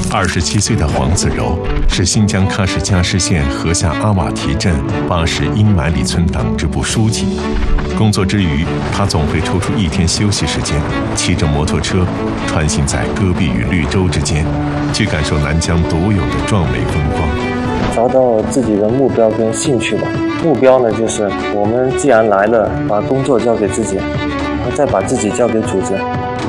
27岁的黄子柔是新疆喀什加什县河下阿瓦提镇80英买里村党支部书记。工作之余，他总会抽出一天休息时间，骑着摩托车穿行在戈壁与绿洲之间，去感受南疆独有的壮美风光。 找到自己的目标跟兴趣吧。目标呢，就是我们既然来了，把工作交给自己，然后再把自己交给组织。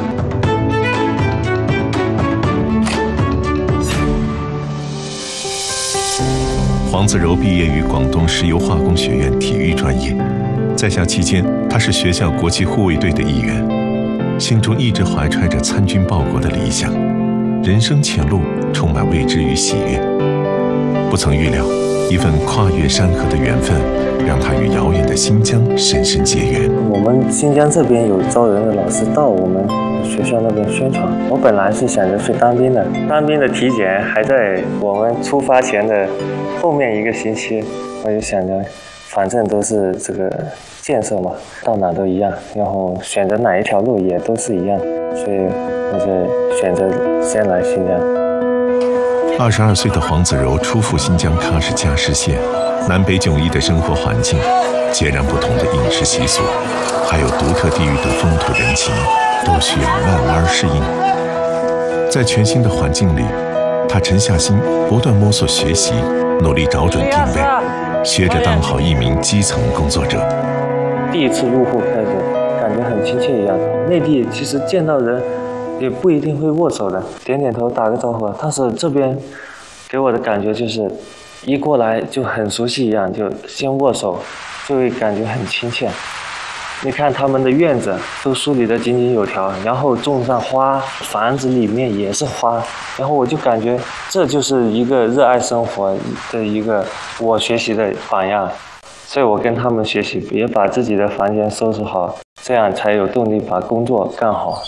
黄子柔毕业于广东石油化工学院体育专业，在校期间，他是学校国际护卫队的一员，心中一直怀揣着参军报国的理想，人生前路充满未知与喜悦。不曾预料，一份跨越山河的缘分，让他与遥远的新疆深深结缘。 我们新疆这边有招人的老师到我们学校那边宣传。我本来是想着去当兵的，当兵的体检还在我们出发前的后面1个星期，我就想着，反正都是这个建设嘛，到哪都一样，然后选择哪一条路也都是一样，所以我就选择先来新疆。 22岁的黄子柔初赴新疆喀什加什县，南北迥异的生活环境，截然不同的饮食习俗，还有独特地域的风土人情，都需要慢慢适应。在全新的环境里，他沉下心，不断摸索学习，努力找准定位，学着当好一名基层工作者。 第一次入户开始，感觉很亲切一样。内地其实见到人也不一定会握手的，点点头打个招呼，但是这边给我的感觉就是一过来就很熟悉一样，就先握手，就会感觉很亲切。你看他们的院子都梳理得井井有条，然后种上花，房子里面也是花，然后我就感觉这就是一个热爱生活的一个我学习的榜样，所以我跟他们学习，也把自己的房间收拾好，这样才有动力把工作干好。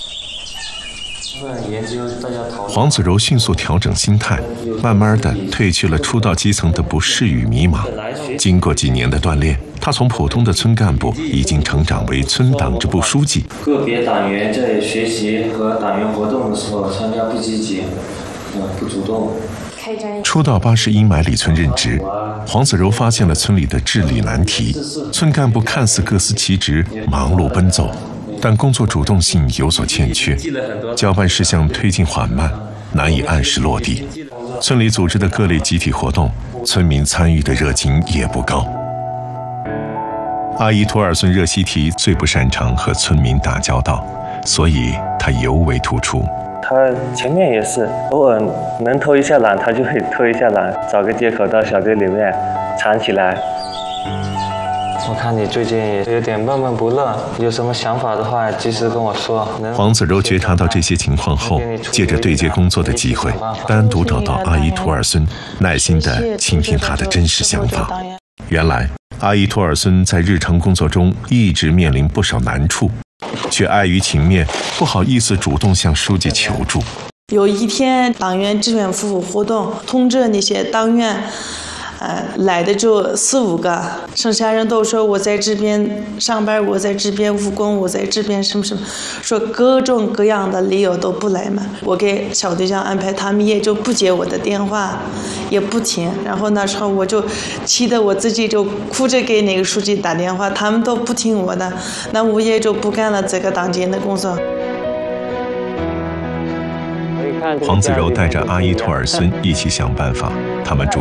黄子柔迅速调整心态，慢慢地褪去了初到基层的不适与迷茫。经过几年的锻炼，他从普通的村干部已经成长为村党支部书记。 个别党员在学习和党员活动的时候参加不积极，不主动。 初到80英买里村任职，黄子柔发现了村里的治理难题。村干部看似各司其职，忙碌奔走，但工作主动性有所欠缺，交办事项推进缓慢，难以按时落地。村里组织的各类集体活动，村民参与的热情也不高。阿依图尔孙热西提最不擅长和村民打交道，所以他尤为突出。 他前面也是偶尔能偷一下懒，他就会偷一下懒，找个借口到小队里面藏起来。我看你最近也有点闷闷不乐，有什么想法的话及时跟我说。 黄子柔觉察到这些情况后，借着对接工作的机会，单独找到阿依图尔孙，耐心地倾听他的真实想法。原来阿依图尔孙在日常工作中一直面临不少难处，却碍于情面，不好意思主动向书记求助。 有一天党员志愿服务活动，通知那些党员来的就4、5个，剩下人都说我在这边上班，我在这边务工，我在这边什么什么，说各种各样的理由都不来嘛。我给小队长安排，他们也就不接我的电话，也不听。然后那时候我就气得我自己就哭着给那个书记打电话，他们都不听我的，那我也就不干了这个党建的工作。 黄子柔带着阿依图尔孙一起想办法，他们